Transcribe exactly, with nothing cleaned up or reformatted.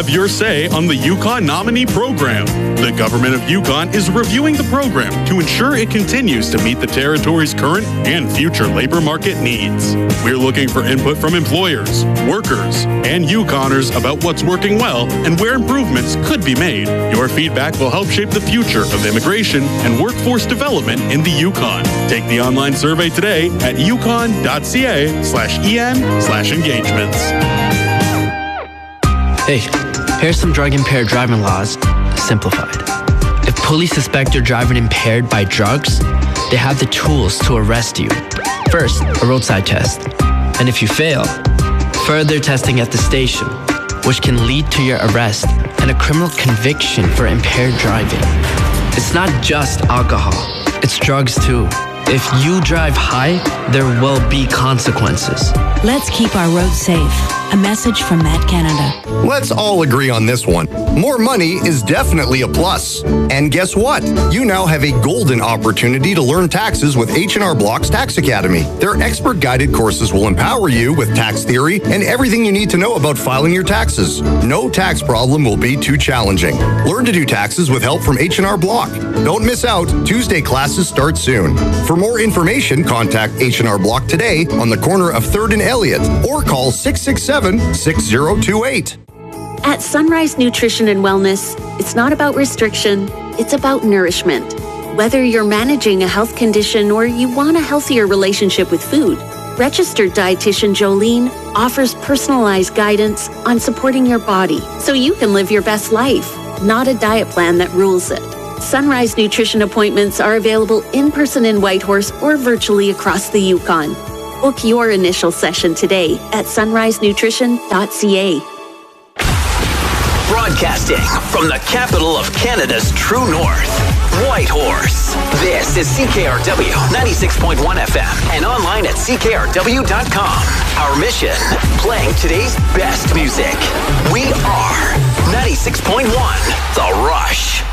have your say on the Yukon nominee program. The government of Yukon is reviewing the program to ensure it continues to meet the territory's current and future labor market needs. We're looking for input from employers, workers, and Yukoners about what's working well and where improvements could be made. Your feedback will help shape the future of immigration and workforce development in the Yukon. Take the online survey today at yukon.ca slash en slash engagements. Hey, here's some drug-impaired driving laws, simplified. If police suspect you're driving impaired by drugs, they have the tools to arrest you. First, a roadside test. And if you fail, further testing at the station, which can lead to your arrest and a criminal conviction for impaired driving. It's not just alcohol, it's drugs too. If you drive high, there will be consequences. Let's keep our roads safe. A message from Met Canada. Let's all agree on this one. More money is definitely a plus. And guess what? You now have a golden opportunity to learn taxes with H and R Block's Tax Academy. Their expert-guided courses will empower you with tax theory and everything you need to know about filing your taxes. No tax problem will be too challenging. Learn to do taxes with help from H and R Block. Don't miss out. Tuesday classes start soon. For more information, contact H and R Block today on the corner of third and Elliott or call six six seven, six zero two eight. At Sunrise Nutrition and Wellness, it's not about restriction, it's about nourishment. Whether you're managing a health condition or you want a healthier relationship with food, registered dietitian Jolene offers personalized guidance on supporting your body so you can live your best life, not a diet plan that rules it. Sunrise Nutrition appointments are available in person in Whitehorse or virtually across the Yukon. Book your initial session today at sunrise nutrition dot c a. Broadcasting from the capital of Canada's true north, Whitehorse. This is C K R W ninety-six point one F M and online at c k r w dot com. Our mission, playing today's best music. We are ninety-six point one The Rush.